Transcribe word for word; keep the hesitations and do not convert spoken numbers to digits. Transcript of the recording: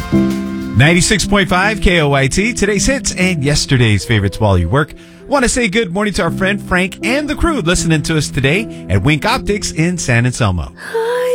ninety-six point five K O Y T, today's hits and yesterday's favorites while you work. Want to say good morning to our friend Frank and the crew listening to us today at Wink Optics in San Anselmo.